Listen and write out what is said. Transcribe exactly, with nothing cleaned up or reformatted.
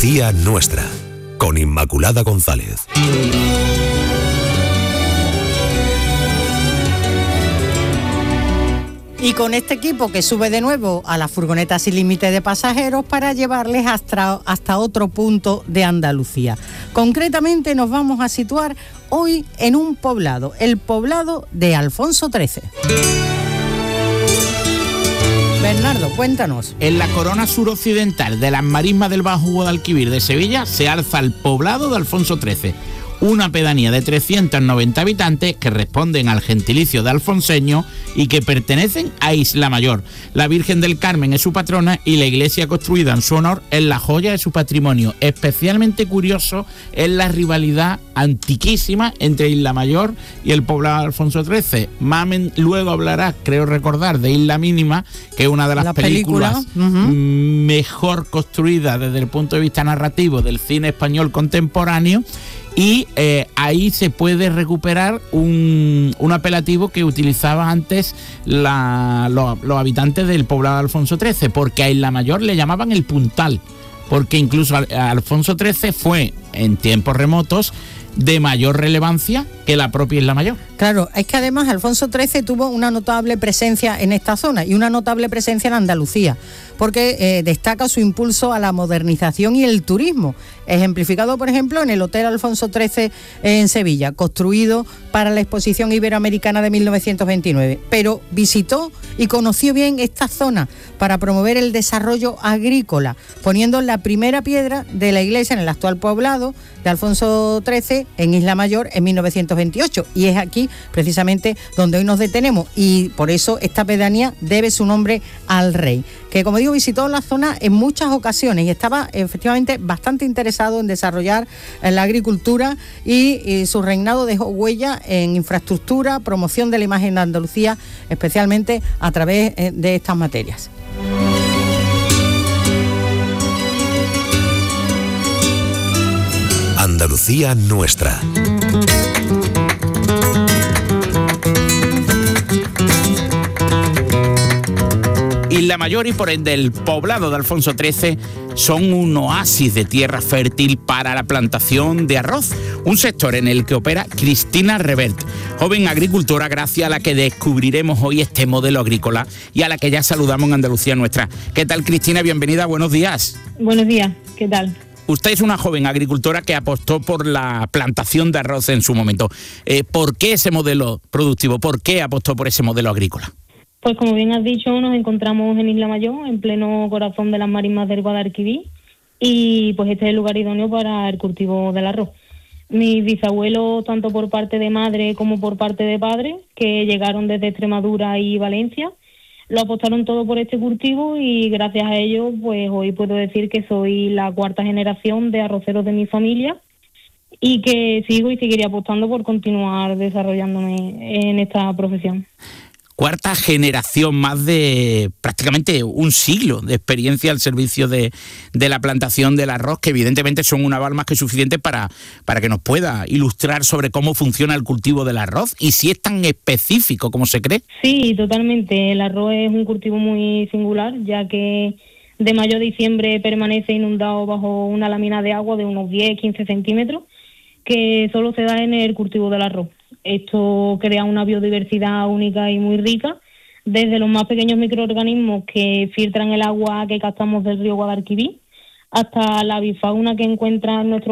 Andalucía nuestra, con Inmaculada González. Y con este equipo que sube de nuevo a la furgoneta sin límite de pasajeros para llevarles hasta, hasta otro punto de Andalucía. Concretamente nos vamos a situar hoy en un poblado, el poblado de Alfonso trece. Bernardo, cuéntanos. En la corona suroccidental de las marismas del Bajo Guadalquivir de Sevilla se alza el poblado de Alfonso trece, una pedanía de trescientos noventa habitantes que responden al gentilicio de alfonseño y que pertenecen a Isla Mayor. La Virgen del Carmen es su patrona y la iglesia construida en su honor es la joya de su patrimonio. Especialmente curioso es la rivalidad antiquísima entre Isla Mayor y el poblado de Alfonso trece. Mamen luego hablará, creo recordar, de Isla Mínima, que es una de las la películas película. uh-huh. mejor construidas desde el punto de vista narrativo del cine español contemporáneo. Y eh, ahí se puede recuperar un, un apelativo que utilizaban antes la, los, los habitantes del poblado de Alfonso trece, porque a Isla Mayor le llamaban el Puntal, porque incluso a Alfonso trece fue, en tiempos remotos, de mayor relevancia que la propia Isla Mayor. Claro, es que además Alfonso trece tuvo una notable presencia en esta zona y una notable presencia en Andalucía, porque eh, destaca su impulso a la modernización y el turismo, ejemplificado por ejemplo en el Hotel Alfonso trece en Sevilla, construido para la Exposición Iberoamericana de mil novecientos veintinueve, pero visitó y conoció bien esta zona para promover el desarrollo agrícola, poniendo la primera piedra de la iglesia en el actual poblado de Alfonso trece en Isla Mayor en mil novecientos veintiocho, y es aquí precisamente donde hoy nos detenemos, y por eso esta pedanía debe su nombre al rey, que como digo visitó la zona en muchas ocasiones y estaba efectivamente bastante interesado en desarrollar la agricultura, y, y su reinado dejó huella en infraestructura, promoción de la imagen de Andalucía, especialmente a través de estas materias. Andalucía nuestra. Isla Mayor y por ende el poblado de Alfonso trece son un oasis de tierra fértil para la plantación de arroz, un sector en el que opera Cristina Revert, joven agricultora gracias a la que descubriremos hoy este modelo agrícola y a la que ya saludamos en Andalucía nuestra. ¿Qué tal, Cristina? Bienvenida, buenos días. Buenos días, ¿qué tal? Usted es una joven agricultora que apostó por la plantación de arroz en su momento. Eh, ¿Por qué ese modelo productivo? ¿Por qué apostó por ese modelo agrícola? Pues como bien has dicho, nos encontramos en Isla Mayor, en pleno corazón de las marismas del Guadalquivir, y pues este es el lugar idóneo para el cultivo del arroz. Mis bisabuelos, tanto por parte de madre como por parte de padre, que llegaron desde Extremadura y Valencia, lo apostaron todo por este cultivo, y gracias a ello, pues hoy puedo decir que soy la cuarta generación de arroceros de mi familia, y que sigo y seguiré apostando por continuar desarrollándome en esta profesión. Cuarta generación, más de prácticamente un siglo de experiencia al servicio de, de la plantación del arroz, que evidentemente son un aval más que suficiente para, para que nos pueda ilustrar sobre cómo funciona el cultivo del arroz y si es tan específico como se cree. Sí, totalmente. El arroz es un cultivo muy singular, ya que de mayo a diciembre permanece inundado bajo una lámina de agua de unos diez a quince centímetros, que solo se da en el cultivo del arroz. Esto crea una biodiversidad única y muy rica, desde los más pequeños microorganismos que filtran el agua que captamos del río Guadalquivir hasta la avifauna que encuentra en nuestro